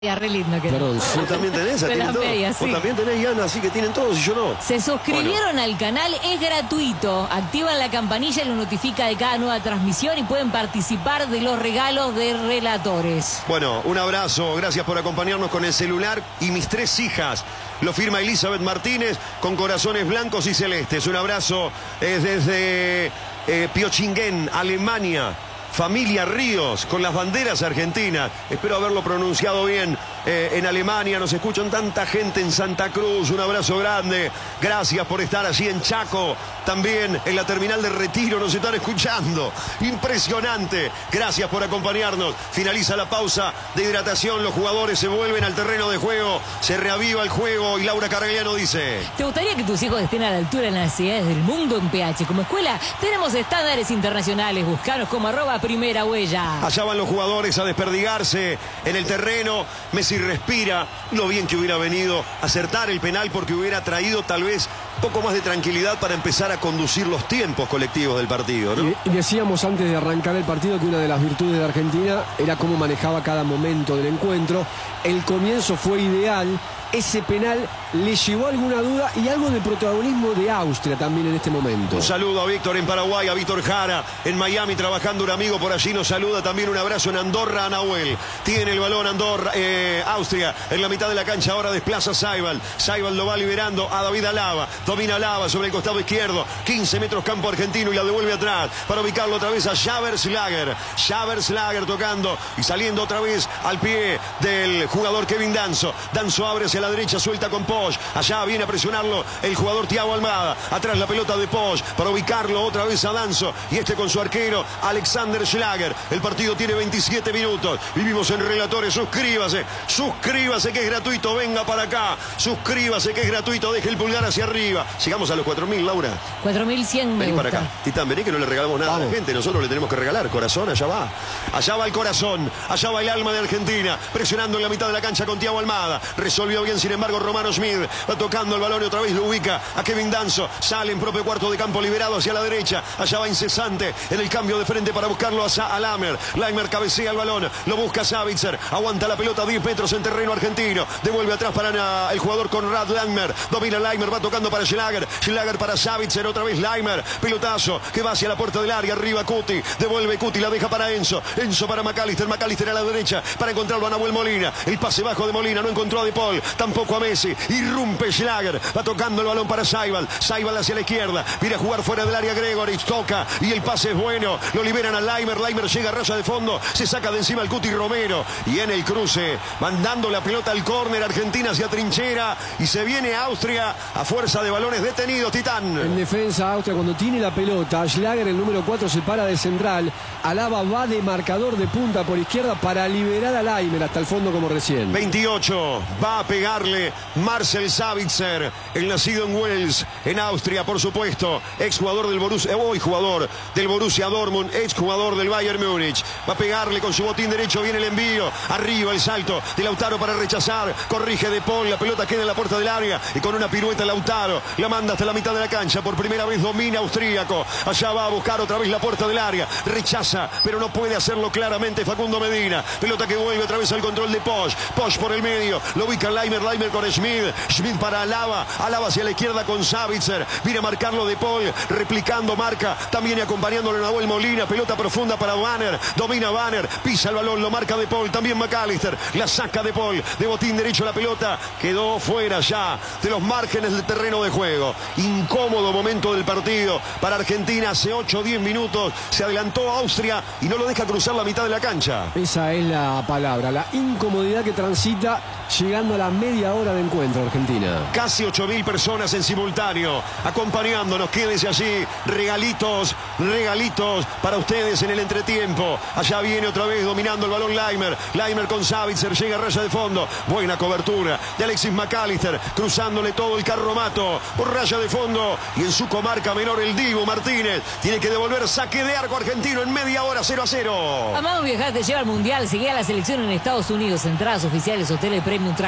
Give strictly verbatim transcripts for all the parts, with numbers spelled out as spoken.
Ya, re lindo que Perdón, sí. Vos también tenés, De tienen las todos. medias, sí. Vos también tenés, Yana, así que tienen todos y yo no. Se suscribieron al canal, es gratuito. Activan la campanilla y lo notifica de cada nueva transmisión y pueden participar de los regalos de relatores. Bueno, un abrazo, gracias por acompañarnos con el celular y mis tres hijas. Lo firma Elizabeth Martínez con corazones blancos y celestes. Un abrazo eh, desde eh, Piochingen, Alemania. Familia Ríos, con las banderas argentinas. Espero haberlo pronunciado bien. Eh, en Alemania nos escuchan tanta gente en Santa Cruz. Un abrazo grande. Gracias por estar allí en Chaco. También en la terminal de Retiro nos están escuchando. Impresionante. Gracias por acompañarnos. Finaliza la pausa de hidratación. Los jugadores se vuelven al terreno de juego. Se reaviva el juego y Laura Caragliano dice: ¿Te gustaría que tus hijos estén a la altura en las necesidades del mundo en P H? Como escuela tenemos estándares internacionales. Buscanos como arroba primera huella. Allá van los jugadores a desperdigarse en el terreno. Messi respira. Lo bien que hubiera venido a acertar el penal, porque hubiera traído tal vez un poco más de tranquilidad para empezar a conducir los tiempos colectivos del partido, ¿no? Y, y decíamos antes de arrancar el partido que una de las virtudes de Argentina era cómo manejaba cada momento del encuentro. El comienzo fue ideal. Ese penal le llevó alguna duda y algo de protagonismo de Austria también en este momento. Un saludo a Víctor en Paraguay, a Víctor Jara en Miami trabajando, un amigo por allí nos saluda. También un abrazo en Andorra a Nahuel. Tiene el balón Andorra, eh, Austria en la mitad de la cancha. Ahora desplaza Saibal. Saibal lo va liberando a David Alaba. Domina Alaba sobre el costado izquierdo. quince metros campo argentino y la devuelve atrás para ubicarlo otra vez a Schaberslager. Schaberslager tocando y saliendo otra vez al pie del jugador Kevin Danso. Danso abre hacia la derecha, suelta con Posch. Allá viene a presionarlo el jugador Thiago Almada. Atrás la pelota de Posch para ubicarlo otra vez a Danso. Y este con su arquero Alexander Schlager. El partido tiene veintisiete minutos. Vivimos en Relatores. Suscríbase. Suscríbase que es gratuito. Venga para acá. Suscríbase que es gratuito. Deje el pulgar hacia arriba. Llegamos a los cuatro mil, Laura. cuatro mil cien me Vení gusta. para acá. Titán, vení que no le regalamos nada Vamos. a la gente. Nosotros le tenemos que regalar. Corazón, allá va. Allá va el corazón. Allá va el alma de Argentina. Presionando en la mitad de la cancha con Thiago Almada. Resolvió bien, sin embargo, Romano Schmid. Va tocando el balón y otra vez lo ubica a Kevin Danso. Sale en propio cuarto de campo, liberado hacia la derecha. Allá va incesante en el cambio de frente para buscarlo a, Sa a Lamer. Lamer cabecea el balón. Lo busca Savitzer. Aguanta la pelota a diez metros en terreno argentino. Devuelve atrás para el jugador Conrad Lamer. Domina Lamer. Va tocando para Schlager. Schlager para Savitzer. Otra vez Lamer. Pelotazo que va hacia la puerta del área. Arriba Cuti. Devuelve Cuti. La deja para Enzo. Enzo para McAllister. McAllister a la derecha para encontrarlo a Nahuel Molina. El pase bajo de Molina. No encontró a De Paul. Tampoco a Messi. Irrumpe Schlager. Va tocando el balón para Saibal. Saibal hacia la izquierda. Viene a jugar fuera del área Gregorich. Toca. Y el pase es bueno. Lo liberan a Lamer. Lamer llega a raya de fondo. Se saca de encima el Cuti Romero. Y en el cruce. Mandando la pelota al córner. Argentina hacia trinchera. Y se viene Austria a fuerza de balones detenidos. Titán. En defensa, Austria cuando tiene la pelota, Schlager, el número cuatro, se para de central. Alaba va de marcador de punta por izquierda para liberar a Lamer hasta el fondo como recién. veintiocho. Va a pegarle Marcel Savitzer, el nacido en Wales, en Austria, por supuesto. Ex jugador del Borussia, hoy jugador del Borussia Dortmund, ex jugador del Bayern Múnich. Va a pegarle con su botín derecho, viene el envío. Arriba el salto de Lautaro para rechazar. Corrige De Paul, la pelota queda en la puerta del área. Y con una pirueta Lautaro la manda hasta la mitad de la cancha. Por primera vez domina austríaco. Allá va a buscar otra vez la puerta del área. Rechaza, pero no puede hacerlo claramente Facundo Medina. Pelota que vuelve otra vez al control de Posch. Posch por el medio. Lo ubica Lamer, Lamer con Schmid. Schmid para Alaba. Alaba hacia la izquierda con Savitzer. Viene a marcarlo De Paul. Replicando marca. También acompañándolo Nahuel Molina. Pelota profunda para Banner. Domina Banner. Pisa el balón. Lo marca De Paul. También McAllister. La saca De Paul. De botín derecho la pelota. Quedó fuera ya de los márgenes del terreno de juego. Incómodo momento del partido para Argentina. Hace ocho o diez minutos se adelantó Austria y no lo deja cruzar la mitad de la cancha. Esa es la palabra, la incomodidad que transita llegando a la media hora de encuentro Argentina. Casi ocho mil personas en simultáneo acompañándonos. Quédense allí. Regalitos, regalitos para ustedes en el entretiempo. Allá viene otra vez dominando el balón Lamer. Lamer con Savitzer. Llega a raya de fondo. Buena cobertura de Alexis McAllister. Cruzándole todo el carromato por raya de fondo. Y en su comarca menor el Dibu Martínez tiene que devolver saque de arco argentino en media hora. cero a cero. Amado Viajar te lleva al Mundial. Sigue a la selección en Estados Unidos. Entradas oficiales, hoteles premium, traslados y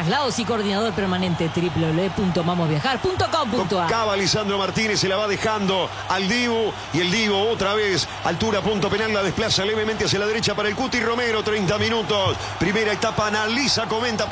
y coordinador permanente w w w punto vamos viajar punto com punto a r. Tocaba Lisandro Martínez, se la va dejando al Dibu. Y el Dibu otra vez, altura, punto penal, la desplaza levemente hacia la derecha para el Cuti Romero. treinta minutos. Primera etapa, analiza, comenta.